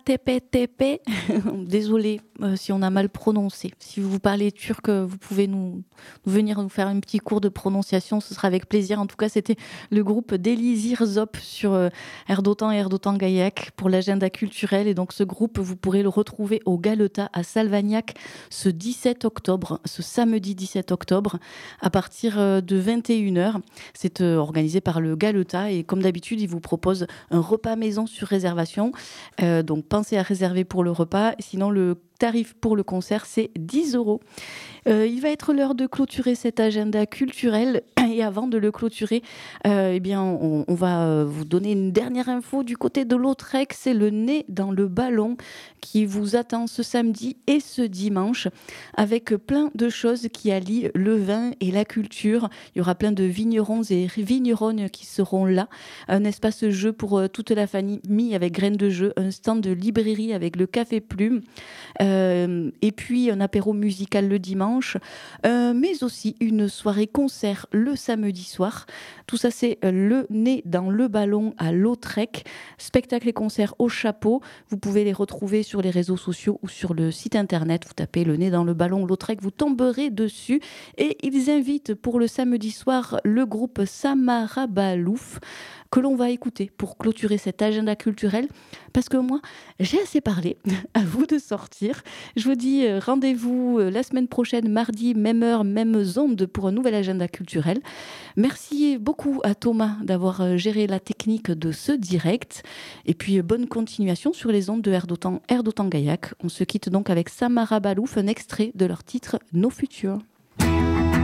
Tepe. Désolée si on a mal prononcé. Si vous parlez turc, vous pouvez venir nous faire un petit cours de prononciation, ce sera avec plaisir. En tout cas, c'était le groupe Delizir Zop sur Erdotan et Erdotan Gaillac pour l'agenda culturel. Et donc ce groupe, vous pourrez le retrouver au Galeta à Salvagnac ce 17 octobre, ce samedi 17 octobre, à partir de 21h. C'est organisé par le Galeta et comme d'habitude, il vous propose un repas maison sur réservation. Donc pensez à réserver pour le repas. Sinon, le tarif pour le concert, c'est 10 euros. Il va être l'heure de clôturer cet agenda culturel. Et avant de le clôturer, on va vous donner une dernière info du côté de Lautrec. C'est le nez dans le ballon qui vous attend ce samedi et ce dimanche avec plein de choses qui allient le vin et la culture. Il y aura plein de vignerons et vigneronnes qui seront là. Un espace jeu pour toute la famille avec graines de jeu. Un stand de librairie avec le café plume. Et puis un apéro musical le dimanche, mais aussi une soirée concert le samedi soir. Tout ça, c'est le nez dans le ballon à Lautrec. Spectacle et concerts au chapeau. Vous pouvez les retrouver sur les réseaux sociaux ou sur le site internet. Vous tapez le nez dans le ballon Lautrec, vous tomberez dessus. Et ils invitent pour le samedi soir le groupe Samara Balouf que l'on va écouter pour clôturer cet agenda culturel. Parce que moi, j'ai assez parlé. À vous de sortir. Je vous dis rendez-vous la semaine prochaine, mardi, même heure, même onde pour un nouvel agenda culturel. Merci beaucoup à Thomas d'avoir géré la technique de ce direct. Et puis bonne continuation sur les ondes de Erdotan Gaillac. On se quitte donc avec Samara Balouf, un extrait de leur titre Nos Futurs.